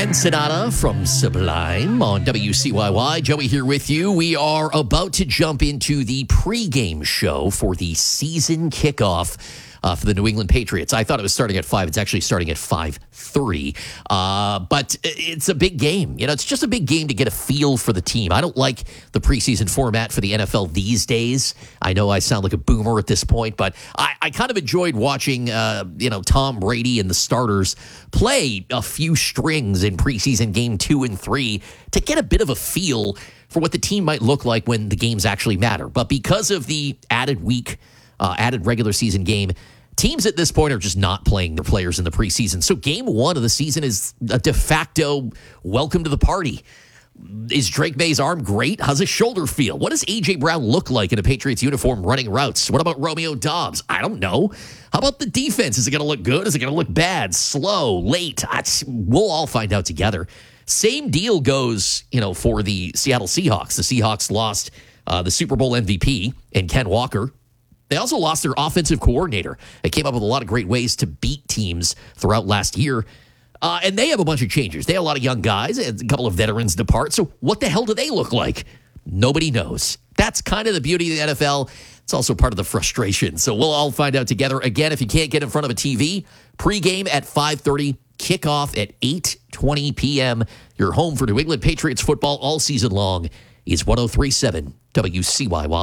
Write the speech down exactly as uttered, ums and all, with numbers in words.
Sonata from Sublime on W C Y Y. Joey here with you. We are about to jump into the pregame show for the season kickoff uh, for the New England Patriots. I thought it was starting at five. It's actually starting at five thirty. Uh, but it's a big game. You know, it's just a big game to get a feel for the team. I don't like the preseason format for the N F L these days. I know I sound like a boomer at this point, but I, I kind of enjoyed watching, uh, you know, Tom Brady and the starters play a few strings in preseason game two and three to get a bit of a feel for what the team might look like when the games actually matter. But because of the added week, uh, added regular season game, teams at this point are just not playing their players in the preseason. So game one of the season is a de facto welcome to the party. Is Drake May's arm great? How's his shoulder feel? What does A J. Brown look like in a Patriots uniform running routes? What about Romeo Doubs? I don't know. How about the defense? Is it going to look good? Is it going to look bad, slow, late? We'll all find out together. Same deal goes, you know, for the Seattle Seahawks. The Seahawks lost uh, the Super Bowl M V P in Ken Walker. They also lost their offensive coordinator. They came up with a lot of great ways to beat teams throughout last year. Uh, and they have a bunch of changes. They have a lot of young guys, and a couple of veterans depart. So what the hell do they look like? Nobody knows. That's kind of the beauty of the N F L. It's also part of the frustration. So we'll all find out together. Again, if you can't get in front of a T V, pregame at five thirty, kickoff at eight twenty p.m. Your home for New England Patriots football all season long is one oh three point seven W C Y Y.